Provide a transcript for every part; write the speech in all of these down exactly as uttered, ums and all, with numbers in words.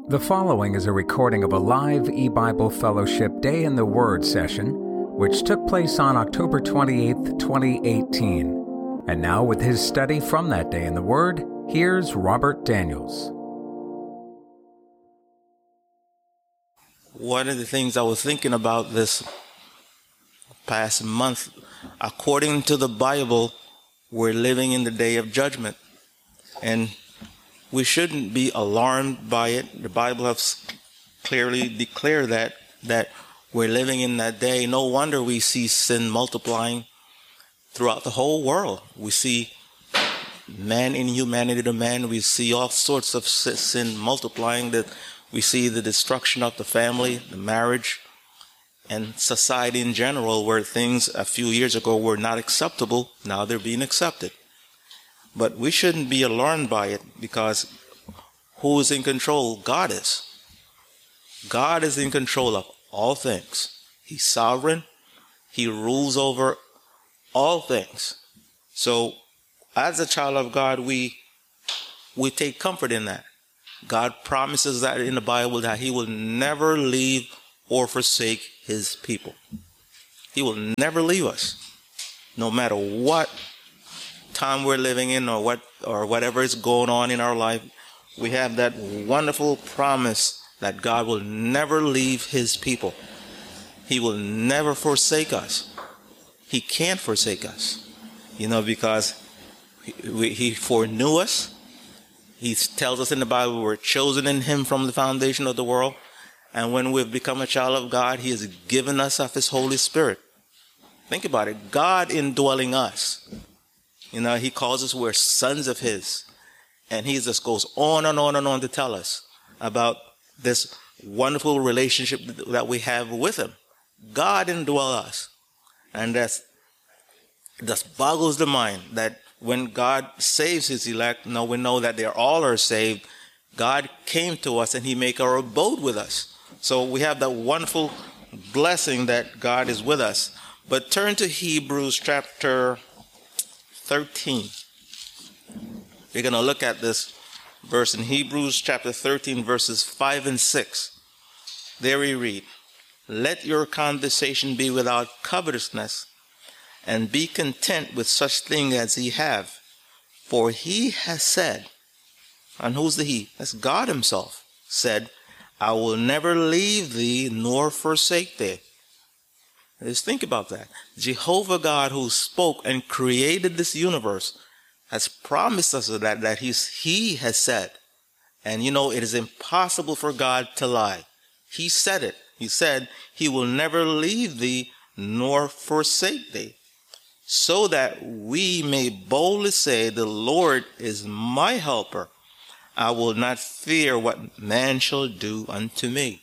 The following is a recording of a live e-Bible Fellowship Day in the Word session, which took place on October twenty-eighth, twenty eighteen. And now with his study from that day in the Word, here's Robert Daniels. One of the things I was thinking about this past month, according to the Bible, we're living in the day of judgment. And we shouldn't be alarmed by it. The Bible has clearly declared that, that we're living in that day. No wonder we see sin multiplying throughout the whole world. We see man inhumanity to man. We see all sorts of sin multiplying. That we see the destruction of the family, the marriage, and society in general, where things a few years ago were not acceptable. Now they're being accepted. But we shouldn't be alarmed by it, because who is in control? God is. God is in control of all things. He's sovereign. He rules over all things. So as a child of God, we we take comfort in that. God promises that in the Bible, that he will never leave or forsake his people. He will never leave us, no matter what time we're living in, or what or whatever is going on in our life. We have that wonderful promise that God will never leave his people. He will never forsake us. He can't forsake us, you know, because he, he foreknew us. He tells us in the Bible we're chosen in him from the foundation of the world. And when we've become a child of God, he has given us of his Holy Spirit. Think about it. God indwelling us. You know, he calls us, we're sons of his. And he just goes on and on and on to tell us about this wonderful relationship that we have with him. God indwells us. And that's, that boggles the mind that when God saves his elect, now we know that they all are saved. God came to us and he made our abode with us. So we have that wonderful blessing that God is with us. But turn to Hebrews chapter thirteen. We're going to look at this verse in Hebrews chapter thirteen, verses five and six. There we read, "Let your conversation be without covetousness, and be content with such thing as ye have. For he has said," and who's the he? That's God himself, said, "I will never leave thee nor forsake thee." Just think about that. Jehovah God, who spoke and created this universe, has promised us that, that he's, he has said. And you know, it is impossible for God to lie. He said it. He said, he will never leave thee nor forsake thee. So that we may boldly say, the Lord is my helper. I will not fear what man shall do unto me.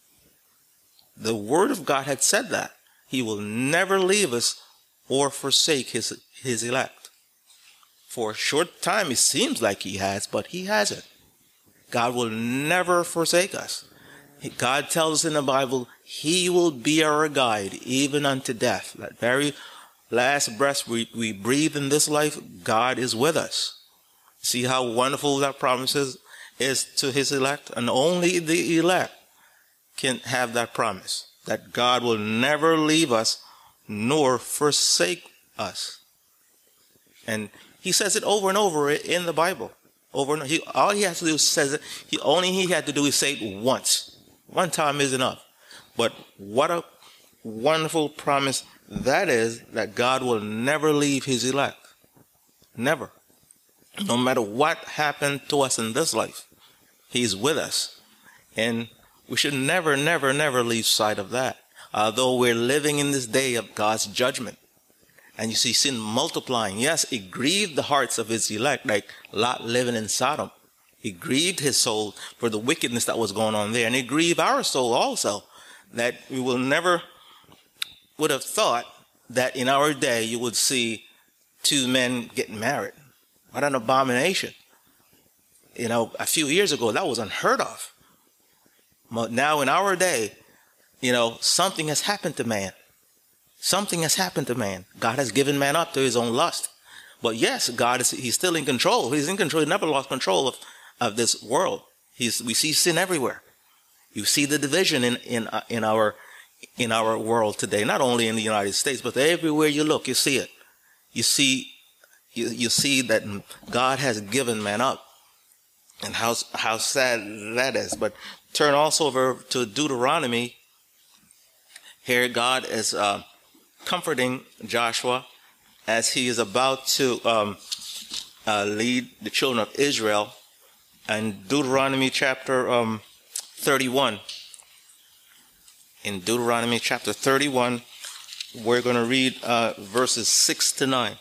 The word of God had said that. He will never leave us or forsake his, his elect. For a short time, it seems like he has, but he hasn't. God will never forsake us. God tells us in the Bible, he will be our guide even unto death. That very last breath we, we breathe in this life, God is with us. See how wonderful that promise is, is to his elect? And only the elect can have that promise, that God will never leave us nor forsake us. And he says it over and over in the Bible. Over and over. He, all he has to do is says it. He, only he had to do is say it once. One time is enough. But what a wonderful promise that is, that God will never leave his elect. Never. No matter what happened to us in this life, he's with us. And we should never, never, never lose sight of that. Although we're living in this day of God's judgment. And you see sin multiplying. Yes, it grieved the hearts of his elect, like Lot living in Sodom. It grieved his soul for the wickedness that was going on there. And it grieved our soul also, that we will never would have thought that in our day you would see two men getting married. What an abomination. You know, a few years ago, that was unheard of. But now in our day, you know, something has happened to man. Something has happened to man. God has given man up to his own lust. But yes, God is, he's still in control. He's in control. He never lost control of, of this world. He's, we see sin everywhere. You see the division in in uh, in our in our world today, not only in the United States, but everywhere you look, you see it. You see, you, you see that God has given man up, and how how sad that is. But turn also over to Deuteronomy. Here, God is uh, comforting Joshua as he is about to um, uh, lead the children of Israel. And Deuteronomy chapter um, thirty-one. In Deuteronomy chapter thirty-one, we're going to read uh, verses six to nine.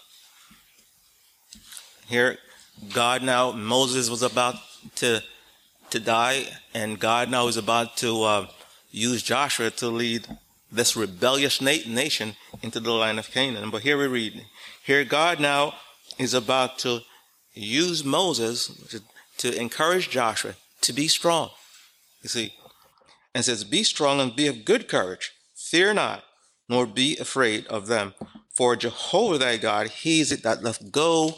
Here, God now, Moses was about to to die, and God now is about to uh, use Joshua to lead this rebellious na- nation into the land of Canaan. But here we read, here God now is about to use Moses to, to encourage Joshua to be strong. You see, and says, be strong and be of good courage. Fear not, nor be afraid of them. For Jehovah thy God, he is it that doth go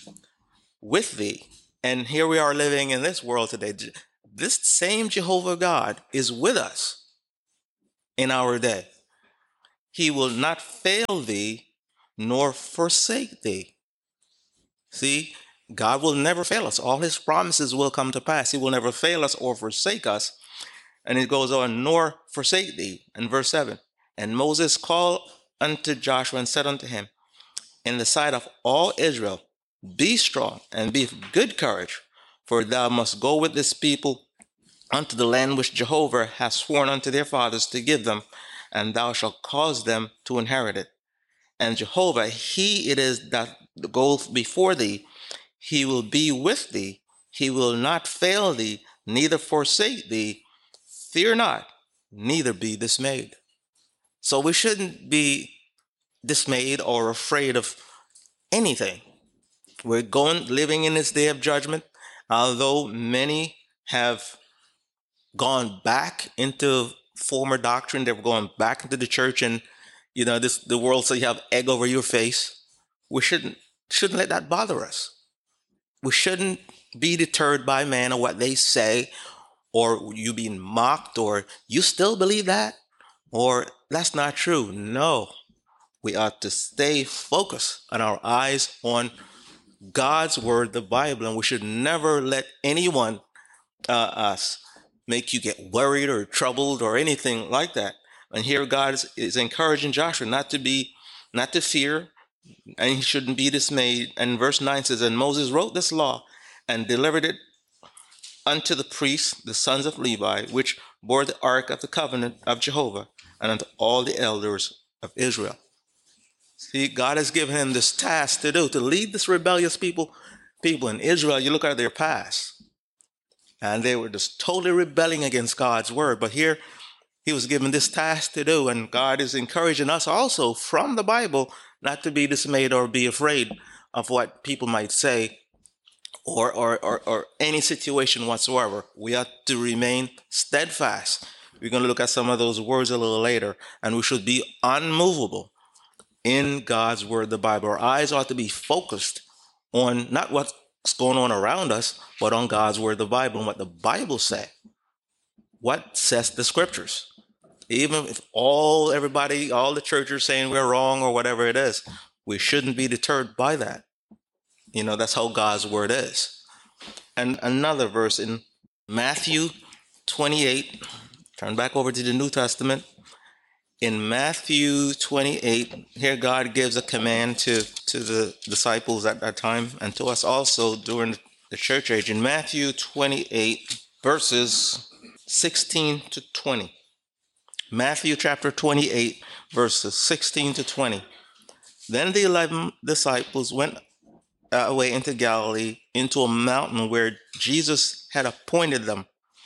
with thee. And here we are living in this world today. This same Jehovah God is with us in our day. He will not fail thee, nor forsake thee. See, God will never fail us. All his promises will come to pass. He will never fail us or forsake us. And it goes on, nor forsake thee. In verse seven, and Moses called unto Joshua and said unto him, in the sight of all Israel, be strong and be of good courage, for thou must go with this people unto the land which Jehovah hath sworn unto their fathers to give them, and thou shalt cause them to inherit it. And Jehovah, he it is that goeth before thee. He will be with thee. He will not fail thee, neither forsake thee. Fear not, neither be dismayed. So we shouldn't be dismayed or afraid of anything. We're going, living in this day of judgment, although many have gone back into former doctrine. They're going back into the church, and you know, this the world says you have egg over your face. We shouldn't shouldn't let that bother us. We shouldn't be deterred by man or what they say, or you being mocked, or you still believe that, or that's not true. No, we ought to stay focused on our eyes on God's word, the Bible, and we should never let anyone uh, us make you get worried or troubled or anything like that. And here God is, is encouraging Joshua not to be, not to fear, and he shouldn't be dismayed. And verse nine says, and Moses wrote this law and delivered it unto the priests, the sons of Levi, which bore the ark of the covenant of Jehovah, and unto all the elders of Israel. See, God has given him this task to do, to lead this rebellious people. People in Israel, you look at their past, and they were just totally rebelling against God's word. But here, he was given this task to do, and God is encouraging us also from the Bible not to be dismayed or be afraid of what people might say, or, or, or, or any situation whatsoever. We ought to remain steadfast. We're going to look at some of those words a little later, and we should be unmovable in God's word, the Bible. Our eyes ought to be focused on not what's going on around us, but on God's word, the Bible, and what the Bible says. What says the scriptures? Even if all everybody, all the church are saying we're wrong or whatever it is, we shouldn't be deterred by that. You know, that's how God's word is. And another verse in Matthew twenty-eight, turn back over to the New Testament. In Matthew twenty-eight, here God gives a command to, to the disciples at that time, and to us also during the church age. In Matthew twenty-eight, verses sixteen to twenty. Matthew chapter twenty-eight, verses sixteen to twenty. Then the eleven disciples went away into Galilee, into a mountain where Jesus had appointed them.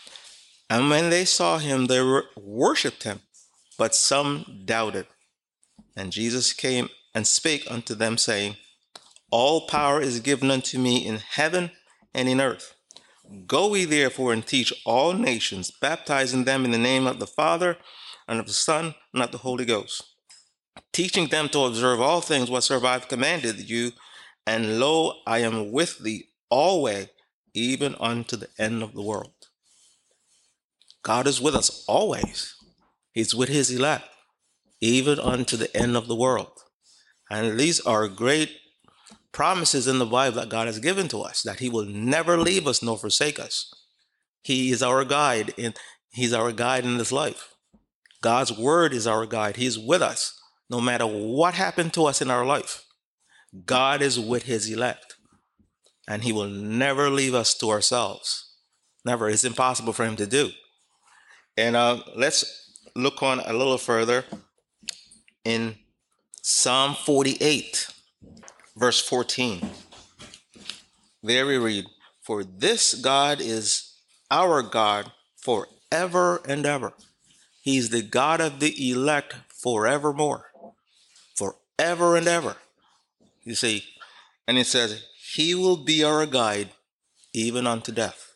And when they saw him, they worshipped him, but some doubted. And Jesus came and spake unto them, saying, all power is given unto me in heaven and in earth. Go ye therefore and teach all nations, baptizing them in the name of the Father, and of the Son, and of the Holy Ghost, teaching them to observe all things whatsoever I have commanded you. And lo, I am with thee always, even unto the end of the world. God is with us always. He's with his elect, even unto the end of the world. And these are great promises in the Bible that God has given to us, that he will never leave us nor forsake us. He is our guide, and he's our guide in this life. God's word is our guide. He's with us no matter what happened to us in our life. God is with his elect, and he will never leave us to ourselves. Never. It's impossible for him to do. And uh, let's look on a little further in Psalm forty-eight, verse fourteen. There we read, "For this God is our God forever and ever. He's the God of the elect forevermore." Forever and ever. You see, and it says, he will be our guide even unto death.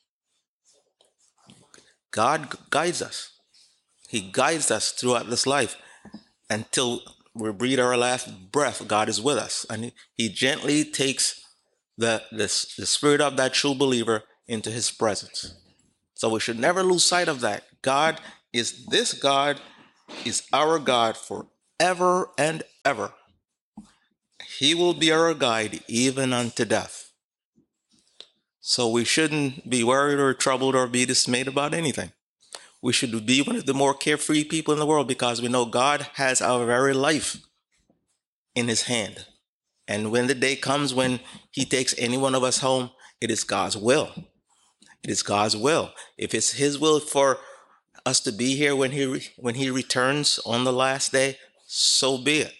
God guides us. He guides us throughout this life until we breathe our last breath. God is with us, and he, he gently takes the, the, the spirit of that true believer into his presence. So we should never lose sight of that. God is this God is our God forever and ever. He will be our guide even unto death. So we shouldn't be worried or troubled or be dismayed about anything. We should be one of the more carefree people in the world because we know God has our very life in his hand. And when the day comes when he takes any one of us home, it is God's will. It is God's will. If it's his will for us to be here when he re- when he returns on the last day, so be it.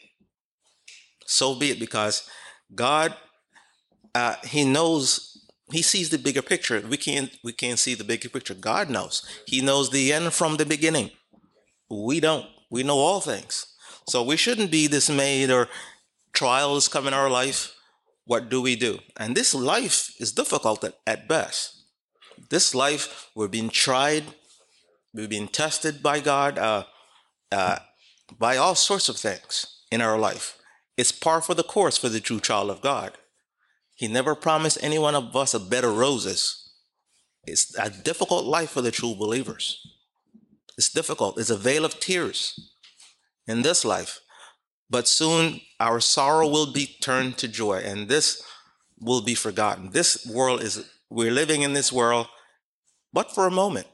So be it, because God, uh, he knows, he sees the bigger picture. We can't, we can't see the bigger picture. God knows. He knows the end from the beginning. We don't. We know all things. So we shouldn't be dismayed or trials come in our life. What do we do? And this life is difficult at, at best. This life, we're being tried. We're being tested by God, uh, uh, by all sorts of things in our life. It's par for the course for the true child of God. He never promised any one of us a bed of roses. It's a difficult life for the true believers. It's difficult. It's a veil of tears in this life. But soon our sorrow will be turned to joy, and this will be forgotten. This world is, we're living in this world, but for a moment.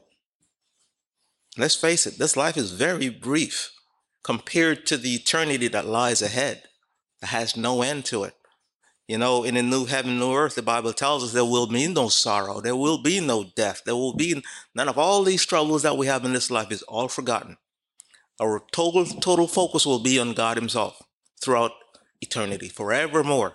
Let's face it, this life is very brief compared to the eternity that lies ahead. It has no end to it. You know, in the new heaven, new earth, the Bible tells us there will be no sorrow. There will be no death. There will be none of all these troubles that we have in this life is all forgotten. Our total, total focus will be on God himself throughout eternity, forevermore.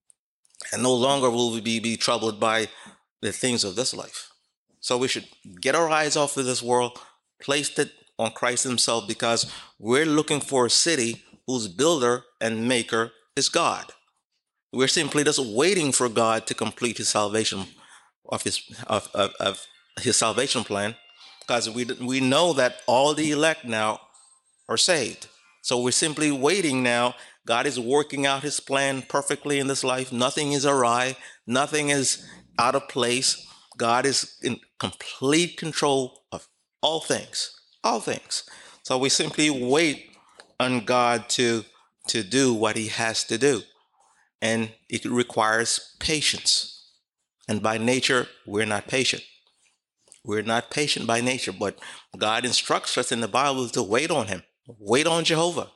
And no longer will we be, be troubled by the things of this life. So we should get our eyes off of this world, place it on Christ himself, because we're looking for a city whose builder and maker is God. We're simply just waiting for God to complete his salvation of his of, of, of his salvation plan, because we we know that all the elect now are saved. So we're simply waiting now. God is working out his plan perfectly in this life. Nothing is awry. Nothing is out of place. God is in complete control of all things. All things. So we simply wait on God to, to do what he has to do. And it requires patience. And by nature, we're not patient. We're not patient by nature, but God instructs us in the Bible to wait on him. Wait on Jehovah.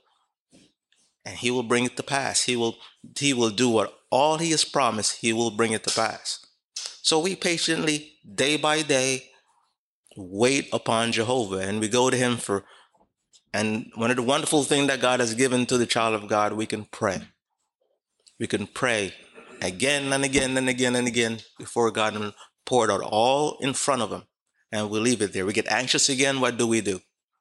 And he will bring it to pass. He will, he will do what all he has promised, he will bring it to pass. So we patiently, day by day, wait upon Jehovah, and we go to him for, and one of the wonderful things that God has given to the child of God, we can pray. We can pray again and again and again and again before God, and pour it out all in front of him, and we leave it there. We get anxious again. What do we do?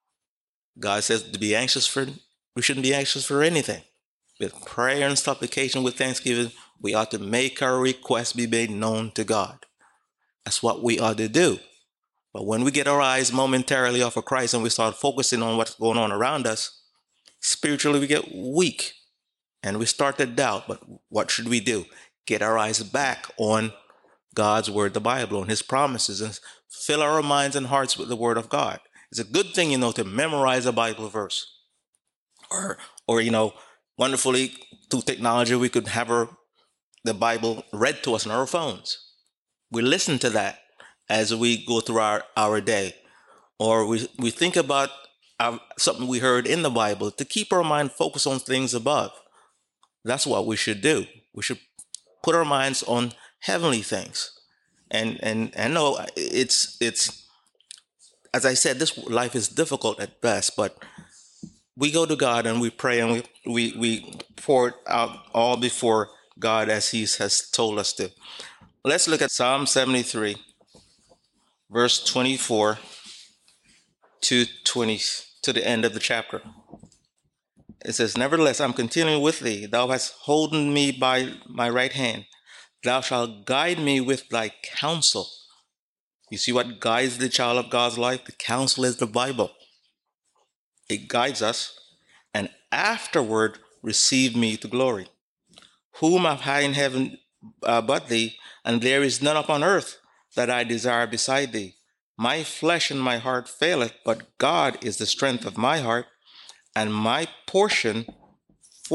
God says to be anxious for, we shouldn't be anxious for anything. With prayer and supplication, with thanksgiving, we ought to make our requests be made known to God. That's what we ought to do. But when we get our eyes momentarily off of Christ and we start focusing on what's going on around us, spiritually we get weak and we start to doubt. But what should we do? Get our eyes back on God's word, the Bible, on his promises, and fill our minds and hearts with the Word of God. It's a good thing, you know, to memorize a Bible verse. Or, or you know, wonderfully, through technology, we could have our, the Bible read to us on our phones. We listen to that as we go through our, our day. Or we, we think about our, something we heard in the Bible to keep our mind focused on things above. That's what we should do. We should put our minds on heavenly things. And and and no, it's it's as I said, this life is difficult at best, but we go to God and we pray and we we, we pour it out all before God as He has told us to. Let's look at Psalm seventy-three, verse twenty-four to twenty to the end of the chapter. It says, "Nevertheless, I'm continuing with thee. Thou hast holden me by my right hand. Thou shalt guide me with thy counsel." You see what guides the child of God's life? The counsel is the Bible. It guides us. "And afterward receive me to glory. Whom have I in heaven uh, but thee? And there is none upon earth that I desire beside thee. My flesh and my heart faileth, but God is the strength of my heart, and my portion